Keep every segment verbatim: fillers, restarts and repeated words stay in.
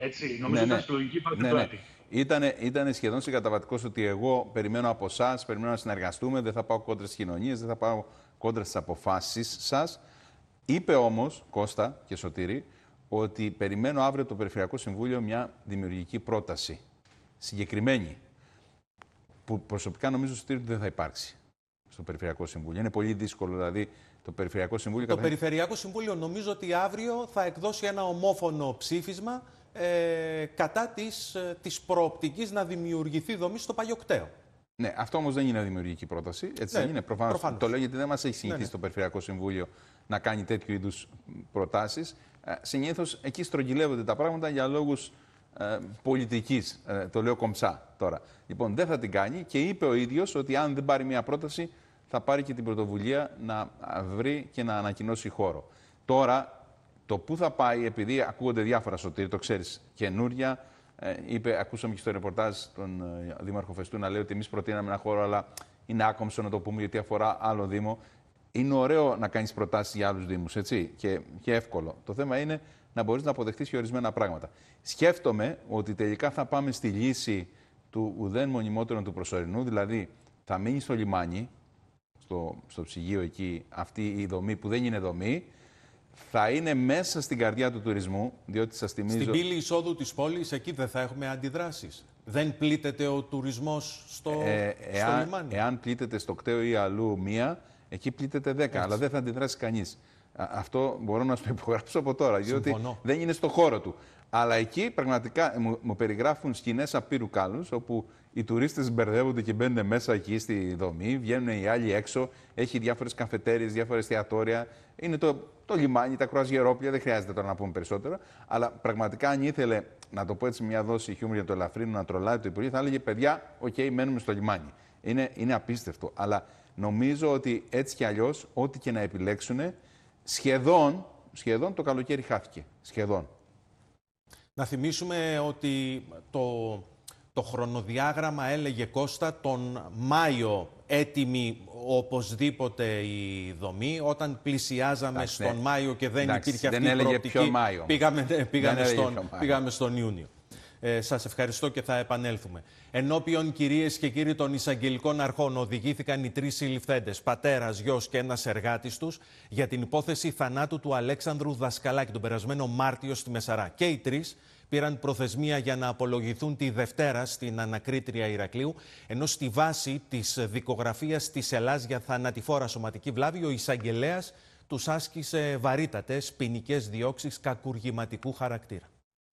Έτσι, νομίζω ναι, ήταν ναι. στη λογική πρώτη ναι, ναι. πλάτη. Ήτανε, ήτανε σχεδόν συγκαταβατικός ότι εγώ περιμένω από εσάς, περιμένω να συνεργαστούμε, δεν θα πάω κόντρα στις κοινωνίες, δεν θα πάω κόντρα στις αποφάσεις σας. Είπε όμως, Κώστα και Σωτήρη, ότι περιμένω αύριο το Περιφερειακό Συμβούλιο μια δημιουργική πρόταση. Συγκεκριμένη. Που προσωπικά νομίζω, Σωτήρη, ότι δεν θα υπάρξει στο Περιφερειακό Συμβούλιο. Είναι πολύ δύσκολο, δηλαδή, το Περιφερειακό Συμβούλιο... Το καθ... Περιφερειακό Συμβούλιο νομίζω ότι αύριο θα εκδώσει ένα ομόφωνο ψήφισμα ε, κατά της, ε, της προοπτικής να δημιουργηθεί δομή στο Παγιοκταίο. Ναι, αυτό όμως δεν είναι δημιουργική πρόταση. Έτσι ναι, δεν είναι. Προφανώς, προφανώς. Το λέω γιατί δεν μας έχει συνηθίσει ναι, ναι. το Περιφερειακό Συμβούλιο να κάνει τέτοιου είδους προτάσεις. Ε, συνήθως εκεί στρογγυλεύονται τα πράγματα για λόγους ε, πολιτικής. Ε, το λέω κομψά τώρα. Λοιπόν, δεν θα την κάνει και είπε ο ίδιος ότι αν δεν πάρει μια πρόταση θα πάρει και την πρωτοβουλία να βρει και να ανακοινώσει χώρο. Τώρα, το πού θα πάει, επειδή ακούγονται διάφορα, Σωτήρη, το ξέρεις, καινούρια. Ε, είπε, ακούσαμε και στο ρεπορτάζ τον ε, Δήμαρχο Φεστού να λέει ότι εμείς προτείναμε ένα χώρο, αλλά είναι άκομψο να το πούμε γιατί αφορά άλλο Δήμο. Είναι ωραίο να κάνεις προτάσεις για άλλους Δήμους, έτσι, και, και εύκολο. Το θέμα είναι να μπορείς να αποδεχτείς και ορισμένα πράγματα. Σκέφτομαι ότι τελικά θα πάμε στη λύση του ουδέν μονιμότερον του προσωρινού, δηλαδή θα μείνει στο λιμάνι, στο, στο ψυγείο εκεί, αυτή η δομή που δεν είναι δομή. Θα είναι μέσα στην καρδιά του τουρισμού, διότι σας θυμίζω... Στην πύλη εισόδου της πόλης, εκεί δεν θα έχουμε αντιδράσεις. Δεν πλήττεται ο τουρισμός στο, ε, στο εάν, λιμάνι. Εάν πλήττεται στο κτέο ή αλλού μία, εκεί πλήττεται δέκα, έτσι. Αλλά δεν θα αντιδράσει κανείς. Αυτό μπορώ να σου το υπογράψω από τώρα, διότι Συμφωνώ. δεν είναι στο χώρο του. Αλλά εκεί πραγματικά μου, μου περιγράφουν σκηνές απείρου κάλους, όπου οι τουρίστες μπερδεύονται και μπαίνουν μέσα εκεί στη δομή, βγαίνουν οι άλλοι έξω, έχει διάφορες καφετέριες, διάφορες εστιατόρια. Είναι το, το λιμάνι, τα κρουαζιερόπλια, δεν χρειάζεται τώρα να πούμε περισσότερο. Αλλά πραγματικά, αν ήθελε να το πω έτσι, μια δόση χιούμορ για το ελαφρύνο, να τρολάει το Υπουργείο, θα έλεγε παιδιά, οκ, okay, μένουμε στο λιμάνι. Είναι, είναι απίστευτο. Αλλά νομίζω ότι έτσι κι αλλιώς, ό,τι και να επιλέξουν, σχεδόν, σχεδόν το καλοκαίρι χάθηκε. Σχεδόν. Να θυμίσουμε ότι το, το χρονοδιάγραμμα έλεγε, Κώστα, τον Μάιο έτοιμη οπωσδήποτε η δομή. Όταν πλησιάζαμε Εντάξει, στον ναι. Μάιο και δεν Εντάξει, υπήρχε αυτή δεν η προοπτική, Μάιο, πήγαμε, πήγαμε, στον, πήγαμε στον Ιούνιο. Ε, σας ευχαριστώ και θα επανέλθουμε. Ενώπιον, κυρίες και κύριοι των εισαγγελικών αρχών, οδηγήθηκαν οι τρεις συλληφθέντες, πατέρας, γιος και ένας εργάτης τους, για την υπόθεση θανάτου του Αλέξανδρου Δασκαλάκη τον περασμένο Μάρτιο στη Μεσαρά. Και οι τρεις πήραν προθεσμία για να απολογηθούν τη Δευτέρα στην ανακρίτρια Ηρακλείου, ενώ στη βάση της δικογραφίας της Ελλάς για θανατηφόρα σωματική βλάβη, ο εισαγγελέας τους άσκησε βαρύτατες ποινικές διώξεις κακουργηματικού χαρακτήρα.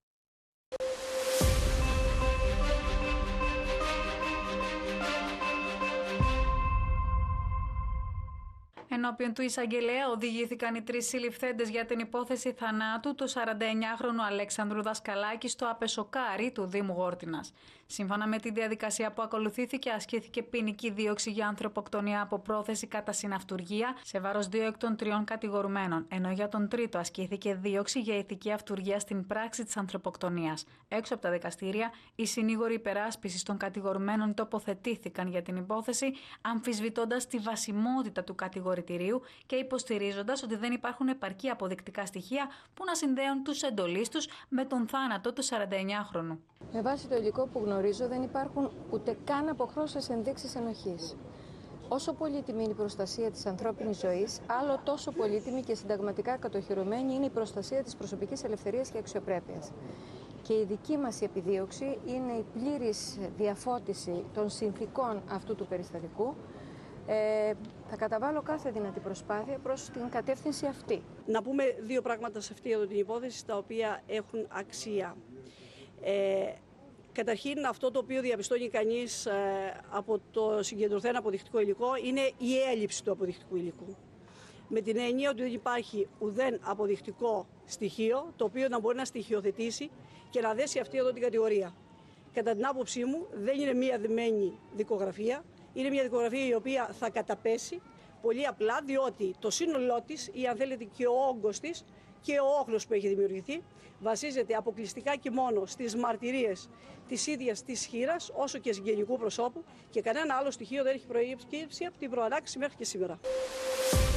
Ενώπιον του εισαγγελέα οδηγήθηκαν οι τρεις συλληφθέντες για την υπόθεση θανάτου του σαρανταεννιάχρονου Αλέξανδρου Δασκαλάκη στο Απεσοκάρι του Δήμου Γόρτινας. Σύμφωνα με τη διαδικασία που ακολουθήθηκε, ασκήθηκε ποινική δίωξη για ανθρωποκτονία από πρόθεση κατά συναυτουργία σε βάρος δύο εκ των τριών κατηγορουμένων, ενώ για τον τρίτο ασκήθηκε δίωξη για ηθική αυτουργία στην πράξη της ανθρωποκτονίας. Έξω από τα δικαστήρια, οι συνήγοροι υπεράσπισης των κατηγορουμένων τοποθετήθηκαν για την υπόθεση, αμφισβητώντας τη βασιμότητα του κατηγορητηρίου και υποστηρίζοντας ότι δεν υπάρχουν επαρκή αποδεικτικά στοιχεία που να συνδέουν τους εντολείς τους με τον θάνατο του σαρανταεννιάχρονου. Με βάση το υλικό που γνωρίζω, δεν υπάρχουν ούτε καν αποχρώσεις ενδείξεις ενοχής. Όσο πολύτιμη είναι η προστασία της ανθρώπινης ζωής, άλλο τόσο πολύτιμη και συνταγματικά κατοχυρωμένη είναι η προστασία της προσωπικής ελευθερίας και αξιοπρέπειας. Και η δική μας επιδίωξη είναι η πλήρης διαφώτιση των συνθήκων αυτού του περιστατικού. Ε, θα καταβάλω κάθε δυνατή προσπάθεια προς την κατεύθυνση αυτή. Να πούμε δύο πράγματα σε αυτή την υπόθεση, τα οποία έχουν αξία. Ε, καταρχήν, αυτό το οποίο διαπιστώνει κανείς ε, από το συγκεντρωθέν αποδεικτικό υλικό είναι η έλλειψη του αποδεικτικού υλικού. Με την έννοια ότι δεν υπάρχει ουδέν αποδεικτικό στοιχείο το οποίο να μπορεί να στοιχειοθετήσει και να δέσει αυτή εδώ την κατηγορία. Κατά την άποψή μου, δεν είναι μία δεμένη δικογραφία. Είναι μια δικογραφία η οποία θα καταπέσει πολύ απλά, διότι το σύνολό της, ή αν θέλετε και ο όγκος της και ο όχλος που έχει δημιουργηθεί, βασίζεται αποκλειστικά και μόνο στις μαρτυρίες της ίδιας της χήρας, όσο και συγγενικού προσώπου, και κανένα άλλο στοιχείο δεν έχει προηγηθεί από την προανάκριση μέχρι και σήμερα.